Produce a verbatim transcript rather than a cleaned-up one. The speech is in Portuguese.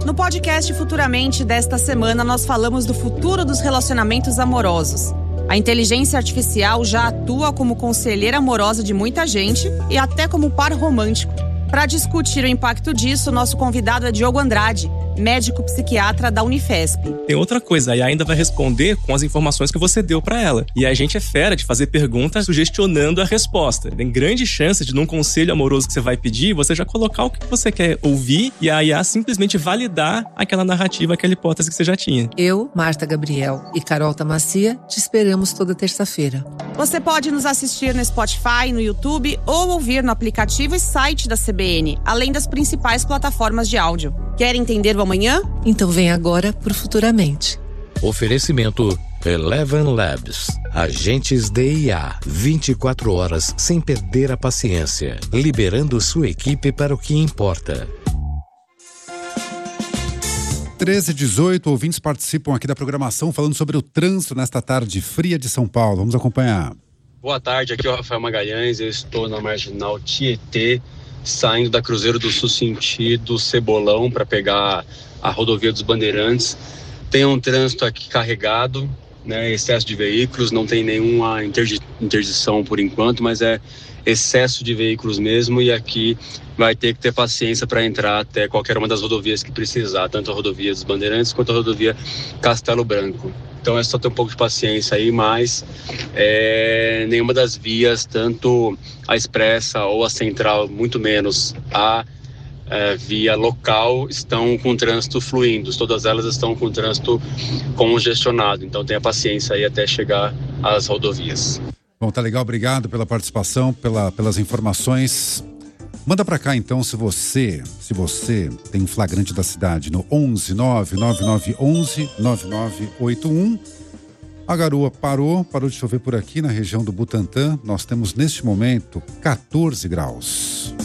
No podcast Futuramente desta semana, nós falamos do futuro dos relacionamentos amorosos. A inteligência artificial já atua como conselheira amorosa de muita gente e até como par romântico. Para discutir o impacto disso, nosso convidado é Diogo Andrade, médico psiquiatra da Unifesp. Tem outra coisa, a I A ainda vai responder com as informações que você deu para ela. E a gente é fera de fazer perguntas sugestionando a resposta. Tem grande chance de, num conselho amoroso que você vai pedir, você já colocar o que você quer ouvir e a I A simplesmente validar aquela narrativa, aquela hipótese que você já tinha. Eu, Marta Gabriel e Carol Tamacia te esperamos toda terça-feira. Você pode nos assistir no Spotify, no YouTube ou ouvir no aplicativo e site da C B N, além das principais plataformas de áudio. Quer entender o amanhã? Então vem agora pro Futuramente. Oferecimento Eleven Labs. Agentes de I A. vinte e quatro horas sem perder a paciência. Liberando sua equipe para o que importa. treze e dezoito, ouvintes participam aqui da programação falando sobre o trânsito nesta tarde fria de São Paulo. Vamos acompanhar. Boa tarde, aqui é o Rafael Magalhães. Eu estou na Marginal Tietê, saindo da Cruzeiro do Sul sentido Cebolão para pegar a rodovia dos Bandeirantes. Tem um trânsito aqui carregado, né, excesso de veículos, não tem nenhuma interdi- interdição por enquanto, mas é excesso de veículos mesmo, e aqui vai ter que ter paciência para entrar até qualquer uma das rodovias que precisar, tanto a rodovia dos Bandeirantes quanto a rodovia Castelo Branco. Então é só ter um pouco de paciência aí, mas é, nenhuma das vias, tanto a expressa ou a central, muito menos a é, via local, estão com trânsito fluindo. Todas elas estão com trânsito congestionado. Então tenha paciência aí até chegar às rodovias. Bom, tá legal, obrigado pela participação, pela, pelas informações. Manda pra cá então se você, se você tem um flagrante da cidade no onze nove nove nove onze nove nove oito um. A garoa parou, parou de chover por aqui na região do Butantã. Nós temos neste momento quatorze graus.